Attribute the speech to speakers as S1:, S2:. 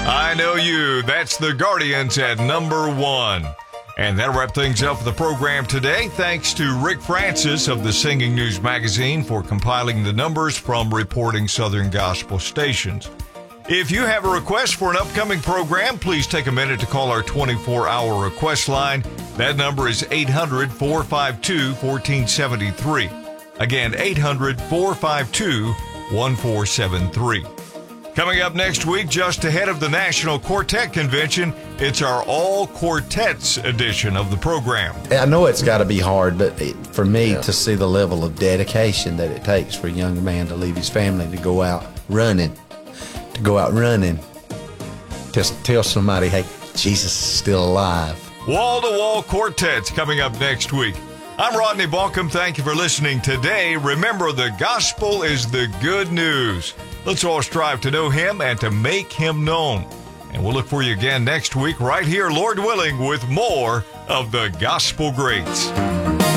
S1: I know you. That's the Guardians at number 1. And that'll wrap things up for the program today. Thanks to Rick Francis of the Singing News Magazine for compiling the numbers from reporting Southern Gospel stations. If you have a request for an upcoming program, please take a minute to call our 24-hour request line. That number is 800-452-1473. Again, 800-452-1473. Coming up next week, just ahead of the National Quartet Convention, it's our All Quartets edition of the program.
S2: I know it's got to be hard, but for me to see the level of dedication that it takes for a young man to leave his family to go out running, to tell somebody, hey, Jesus is still alive.
S1: Wall-to-Wall Quartets coming up next week. I'm Rodney Balcom. Thank you for listening today. Remember, the gospel is the good news. Let's all strive to know him and to make him known. And we'll look for you again next week right here, Lord willing, with more of the Gospel Greats.